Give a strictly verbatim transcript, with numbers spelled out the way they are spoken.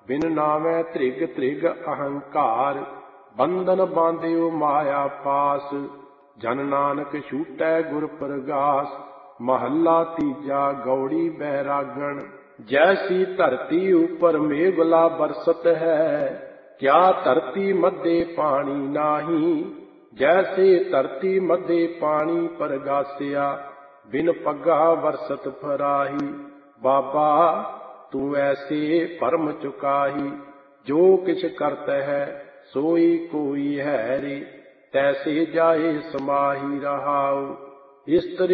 ਬਿਨ ਨਾਮੈ ਧ੍ਰਿਗ ਧ੍ਰਿਗ ਅਹੰਕਾਰ, ਬੰਧਨ ਬਾਂਧਿਓ ਮਾਇਆ ਪਾਸ। ਜਨ ਨਾਨਕ ਛੂਟੈ ਗੁਰ ਪ੍ਰਗਾਸ, ਮਹੱਲਾ ਤੀਜਾ ਗੌੜੀ ਬੈਰਾਗਣ। ਜੈਸੀ ਧਰਤੀ ਉਪਰ ਮੇਘਲਾ ਬਰਸਤ ਹੈ, ਕਿਆ ਧਰਤੀ ਮੱਧੇ ਪਾਣੀ ਨਾਹੀ। ਜੈਸੇ ਧਰਤੀ ਮੱਧੇ ਪਾਣੀ ਪਰਗਾਸਿਆ, ਬਿਨ ਪੱਗਾ ਵਰਸਤ ਫਰਾਹੀ। ਬਾਬਾ ਤੂੰ ਐਸੇ ਭਰਮ ਚੁਕਾਹੀ, ਜੋ ਕਿਛ ਕਰਤ ਹੈ ਸੋਈ ਕੋਈ ਹੈ ਰੇ। ਤੈਸੇ ਜਾਏ ਸਮਾਹੀ ਰਹਾਉ, ਇਸਤਰੀ